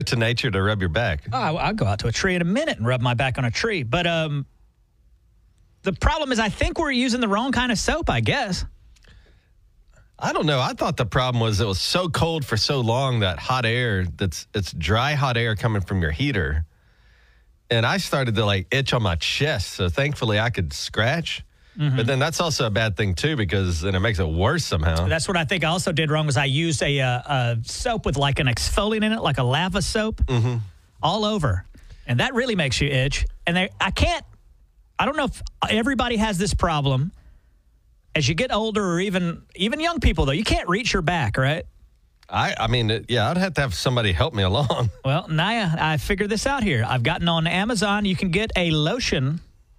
to nature to rub your back. Oh, I'll go out to a tree in a minute and rub my back on a tree. But the problem is I think we're using the wrong kind of soap, I guess. I don't know. I thought the problem was it was so cold for so long that hot air, it's dry hot air coming from your heater. And I started to itch on my chest. So thankfully I could scratch. Mm-hmm. But then that's also a bad thing too, because then it makes it worse somehow. That's what I think I also did wrong was I used a soap with an exfoliant in it, like a lava soap, all over. And that really makes you itch. And I don't know if everybody has this problem. As you get older, or even young people, though, you can't reach your back, right? I mean, I'd have to have somebody help me along. Well, Naya, I figured this out here. I've gotten on Amazon. You can get a lotion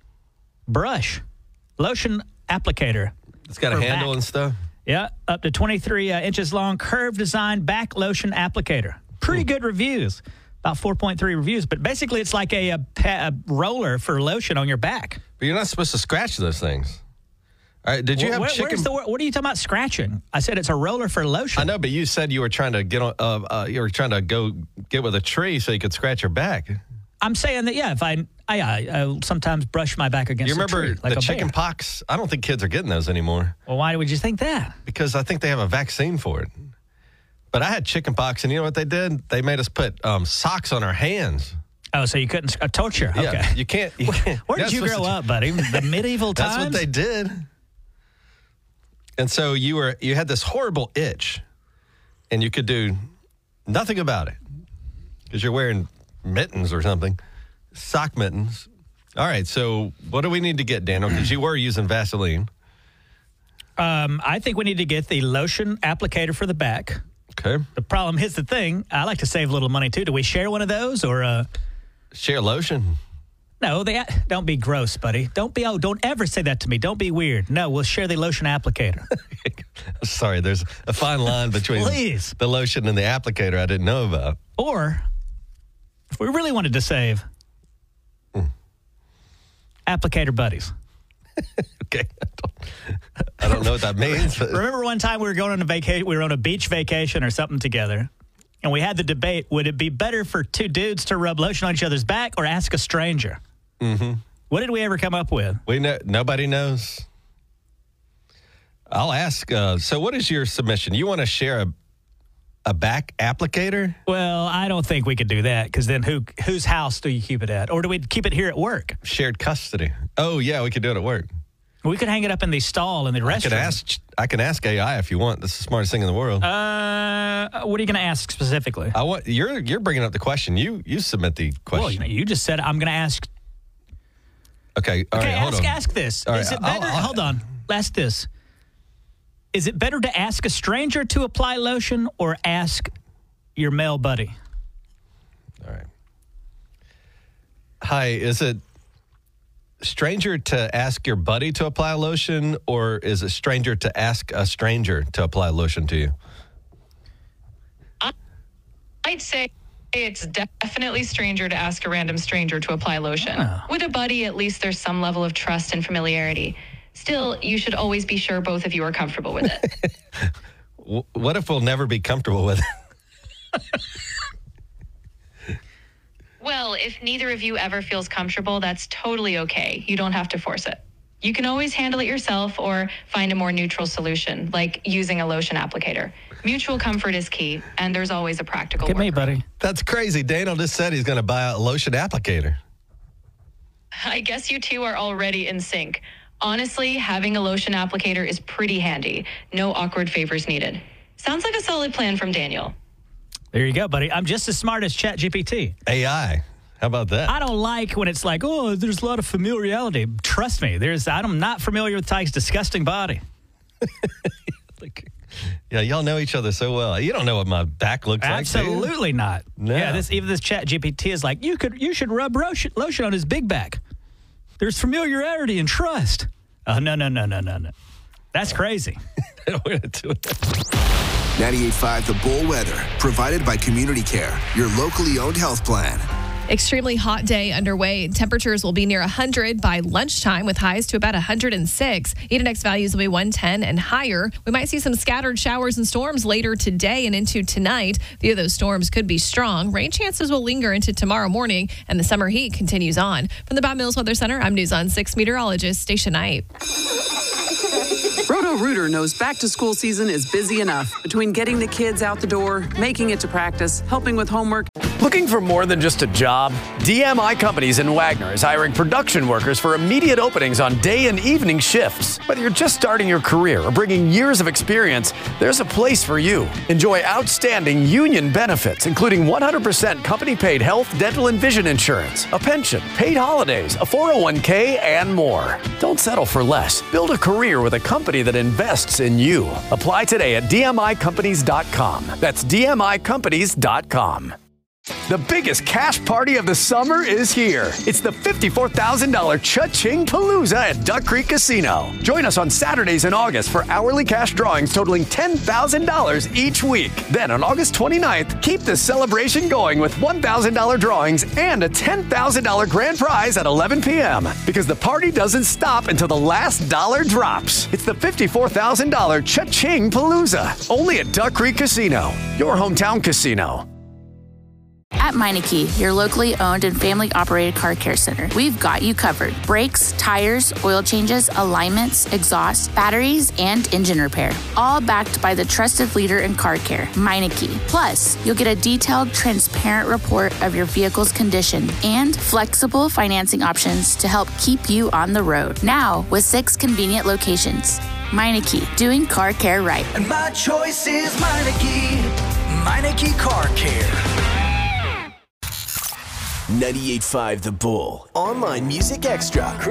applicator. It's got a handle back. And stuff? Yeah, up to 23 inches long, curved design back lotion applicator. Pretty good reviews. About 4.3 reviews. But basically, it's like a roller for lotion on your back. But you're not supposed to scratch those things. All right, did you have chicken? What are you talking about scratching? I said it's a roller for lotion. I know, but you said you were trying to get on. You were trying to go get with a tree so you could scratch your back. I'm saying that if I sometimes brush my back against. You remember a tree, like the chicken pox? I don't think kids are getting those anymore. Well, why would you think that? Because I think they have a vaccine for it. But I had chicken pox, and you know what they did? They made us put socks on our hands. Oh, so you couldn't? I told you. Okay. Yeah, you can't. Where did you grow up, buddy? The medieval times? That's what they did. And so you had this horrible itch, and you could do nothing about it because you're wearing mittens or something, sock mittens. All right, so what do we need to get, Daniel? Because you were using Vaseline. I think we need to get the lotion applicator for the back. Okay. The problem is the thing. I like to save a little money, too. Do we share one of those or share lotion? No, don't be gross, buddy. Don't ever say that to me. Don't be weird. No, we'll share the lotion applicator. Sorry, there's a fine line between the lotion and the applicator I didn't know about. Or, if we really wanted to save, applicator buddies. Okay. I don't know what that means. But. Remember one time we were going on a vacation, we were on a beach vacation or something together, and we had the debate, would it be better for two dudes to rub lotion on each other's back or ask a stranger? Mm-hmm. What did we ever come up with? Nobody knows. I'll ask. So what is your submission? You want to share a back applicator? Well, I don't think we could do that because then whose house do you keep it at? Or do we keep it here at work? Shared custody. Oh, yeah, we could do it at work. We could hang it up in the stall in the restroom. I can ask AI if you want. That's the smartest thing in the world. What are you going to ask specifically? You're bringing up the question. You submit the question. Well, you just said I'm going to ask. Okay. All right, hold on. Ask this. All Is it better? Hold on. Ask this. Is it better to ask a stranger to apply lotion or ask your male buddy? All right. Hi, is it stranger to ask your buddy to apply lotion, or is it stranger to ask a stranger to apply lotion to you? I'd say it's definitely stranger to ask a random stranger to apply lotion. Oh. With a buddy, at least there's some level of trust and familiarity. Still, you should always be sure both of you are comfortable with it. What if we'll never be comfortable with it? Well, if neither of you ever feels comfortable, that's totally okay. You don't have to force it. You can always handle it yourself or find a more neutral solution, like using a lotion applicator. Mutual comfort is key, and there's always a practical Look at me, buddy. That's crazy. Daniel just said he's going to buy a lotion applicator. I guess you two are already in sync. Honestly, having a lotion applicator is pretty handy. No awkward favors needed. Sounds like a solid plan from Daniel. There you go, buddy. I'm just as smart as ChatGPT. AI. How about that? I don't like when it's like, oh, there's a lot of familiarity. Trust me, I'm not familiar with Tyke's disgusting body. Yeah, y'all know each other so well. You don't know what my back looks like. Absolutely not. No. Yeah, even this ChatGPT is like, you should rub lotion on his big back. There's familiarity and trust. Oh, no. That's crazy. We're going to do it. 98.5 The Bull Weather, provided by Community Care, your locally owned health plan. Extremely hot day underway. Temperatures will be near 100 by lunchtime with highs to about 106. Index values will be 110 and higher. We might see some scattered showers and storms later today and into tonight. A few of those storms could be strong. Rain chances will linger into tomorrow morning, and the summer heat continues on. From the Bob Mills Weather Center, I'm News on 6 meteorologist Stacia Knight. Roto-Rooter knows back-to-school season is busy enough. Between getting the kids out the door, making it to practice, helping with homework. Looking for more than just a job? DMI Companies in Wagner is hiring production workers for immediate openings on day and evening shifts. Whether you're just starting your career or bringing years of experience, there's a place for you. Enjoy outstanding union benefits, including 100% company-paid health, dental, and vision insurance, a pension, paid holidays, a 401k, and more. Don't settle for less. Build a career with a company that invests in you. Apply today at dmicompanies.com. That's dmicompanies.com. The biggest cash party of the summer is here. It's the $54,000 Cha-Ching Palooza at Duck Creek Casino. Join us on Saturdays in August for hourly cash drawings totaling $10,000 each week. Then on August 29th, keep the celebration going with $1,000 drawings and a $10,000 grand prize at 11 p.m. Because the party doesn't stop until the last dollar drops. It's the $54,000 Cha-Ching Palooza. Only at Duck Creek Casino, your hometown casino. At Meineke, your locally owned and family-operated car care center, we've got you covered. Brakes, tires, oil changes, alignments, exhaust, batteries, and engine repair. All backed by the trusted leader in car care, Meineke. Plus, you'll get a detailed, transparent report of your vehicle's condition and flexible financing options to help keep you on the road. Now, with 6 convenient locations. Meineke, doing car care right. And my choice is Meineke. Meineke Car Care. 98.5 The Bull. Online Music Extra.